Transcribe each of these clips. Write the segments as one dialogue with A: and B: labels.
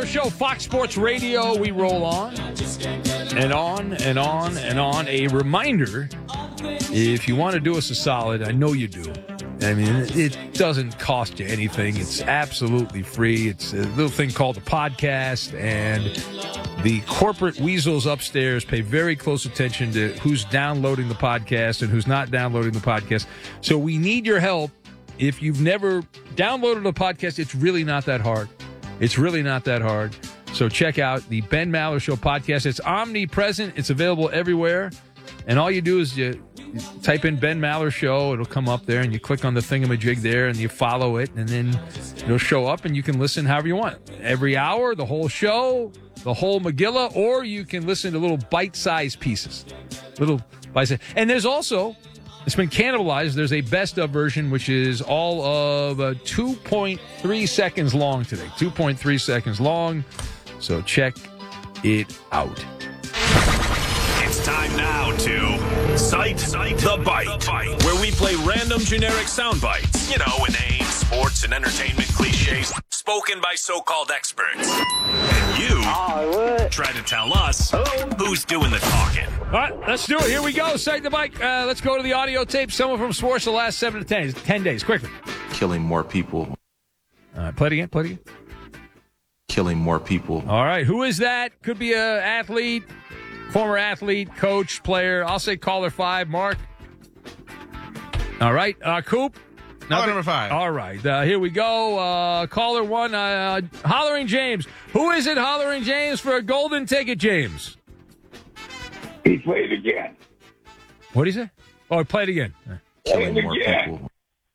A: Maller Show, Fox Sports Radio. We roll on and on and on and on. A reminder, if you want to do us a solid, I know you do. I mean, it doesn't cost you anything. It's absolutely free. It's a little thing called a podcast, and the corporate weasels upstairs pay very close attention to who's downloading the podcast and who's not downloading the podcast. So we need your help. If you've never downloaded a podcast, it's really not that hard. It's really not that hard. So check out the Ben Maller Show podcast. It's omnipresent. It's available everywhere. And all you do is you type in Ben Maller Show. It'll come up there, and you click on the thingamajig there, and you follow it, and then it'll show up, and you can listen however you want. Every hour, the whole show, the whole Megillah, or you can listen to little bite-sized pieces. Little bite-sized. And there's also... It's been cannibalized. There's a best-of version, which is all of 2.3 seconds long today. 2.3 seconds long. So check it out.
B: It's time now to Cite the Bite, where we play random generic sound bites. You know, inane sports and entertainment cliches spoken by so-called experts. And you try to tell us who's doing the talking.
A: All right, let's do it. Here we go. Cite the Bite. Let's go to the audio tape. Someone from sports the last 7 to 10 days. Quickly.
C: Killing more people.
A: Play it again. Play it again.
C: Killing more people.
A: All right. Who is that? Could be an athlete, former athlete, coach, player. I'll say caller 5. Mark. All right. Coop.
D: Caller number 5.
A: All right. Here we go. Caller 1. Hollering James. Who is it, Hollering James, for a golden ticket, James?
E: He played again.
A: What did he say? Oh, play it again.
C: Killing more people.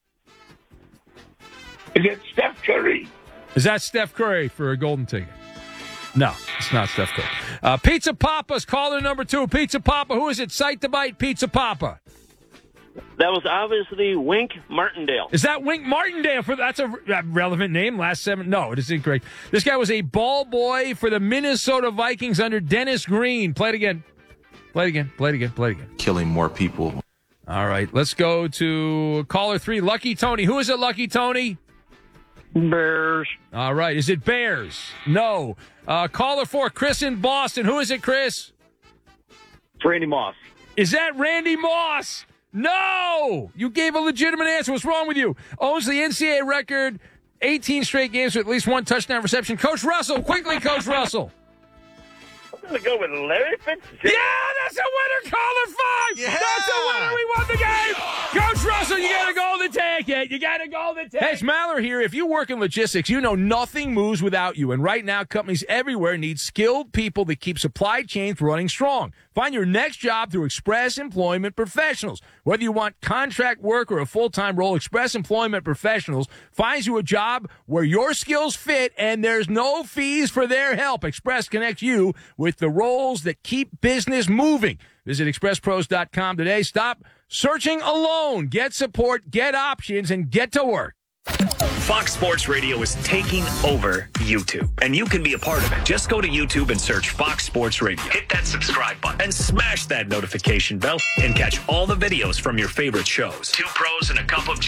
E: Is it Steph Curry?
A: Is that Steph Curry for a golden ticket? No, it's not Steph Curry. Pizza Papa's caller number 2. Pizza Papa. Who is it? Cite the Bite, Pizza Papa.
F: That was obviously Wink Martindale.
A: Is that Wink Martindale? That's a relevant name. Last 7. No, it is incorrect. This guy was a ball boy for the Minnesota Vikings under Dennis Green. Play it again. Play it again. Play it again. Play it again.
C: Killing more people.
A: All right. Let's go to caller 3, Lucky Tony. Who is it, Lucky Tony?
F: Bears.
A: All right. Is it Bears? No. Caller 4, Chris in Boston. Who is it, Chris?
F: Randy Moss.
A: Is that Randy Moss? No! You gave a legitimate answer. What's wrong with you? Owns the NCAA record, 18 straight games with at least 1 touchdown reception. Coach Russell. Quickly, Coach Russell.
F: I'm going to go with Larry Fitzgerald.
A: Yeah, that's a winner. Caller 5.
D: Yeah.
A: That's a winner. We won the game. Coach Russell, you got to go the ticket. You got to go the ticket. Hey, it's Maller here. If you work in logistics, you know nothing moves without you. And right now, companies everywhere need skilled people that keep supply chains running strong. Find your next job through Express Employment Professionals. Whether you want contract work or a full-time role, Express Employment Professionals finds you a job where your skills fit and there's no fees for their help. Express connects you with the roles that keep business moving. Visit expresspros.com today. Stop searching alone. Get support, get options, and get to work.
B: Fox Sports Radio is taking over YouTube, and you can be a part of it. Just go to YouTube and search Fox Sports Radio. Hit that subscribe button and smash that notification bell and catch all the videos from your favorite shows. 2 pros and a cup of